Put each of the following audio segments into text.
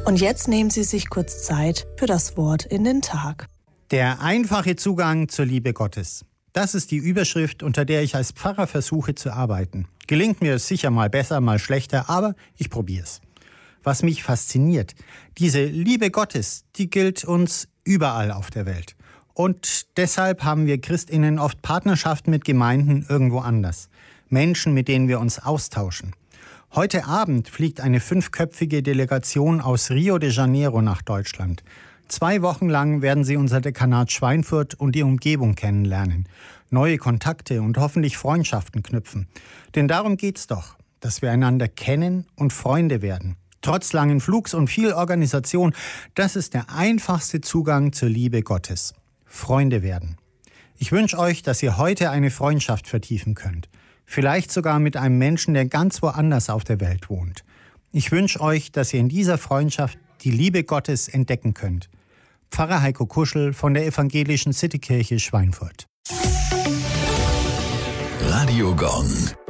Und jetzt nehmen Sie sich kurz Zeit für das Wort in den Tag. Der einfache Zugang zur Liebe Gottes. Das ist die Überschrift, unter der ich als Pfarrer versuche zu arbeiten. Gelingt mir sicher mal besser, mal schlechter, aber ich probiere es. Was mich fasziniert, diese Liebe Gottes, die gilt uns überall auf der Welt. Und deshalb haben wir ChristInnen oft Partnerschaften mit Gemeinden irgendwo anders. Menschen, mit denen wir uns austauschen. Heute Abend fliegt eine 5-köpfige Delegation aus Rio de Janeiro nach Deutschland. 2 Wochen lang werden sie unser Dekanat Schweinfurt und die Umgebung kennenlernen. Neue Kontakte und hoffentlich Freundschaften knüpfen. Denn darum geht's doch, dass wir einander kennen und Freunde werden. Trotz langen Flugs und viel Organisation, das ist der einfachste Zugang zur Liebe Gottes. Freunde werden. Ich wünsche euch, dass ihr heute eine Freundschaft vertiefen könnt. Vielleicht sogar mit einem Menschen, der ganz woanders auf der Welt wohnt. Ich wünsche euch, dass ihr in dieser Freundschaft die Liebe Gottes entdecken könnt. Pfarrer Heiko Kuschel von der Evangelischen Citykirche Schweinfurt. Radio Gong.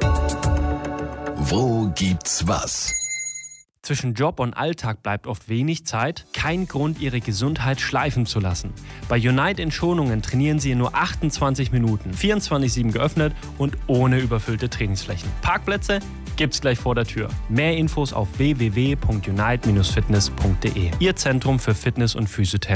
Wo gibt's was? Zwischen Job und Alltag bleibt oft wenig Zeit. Kein Grund, Ihre Gesundheit schleifen zu lassen. Bei Unite in Schonungen trainieren Sie in nur 28 Minuten, 24/7 geöffnet und ohne überfüllte Trainingsflächen. Parkplätze gibt's gleich vor der Tür. Mehr Infos auf www.unite-fitness.de. Ihr Zentrum für Fitness und Physiotherapie.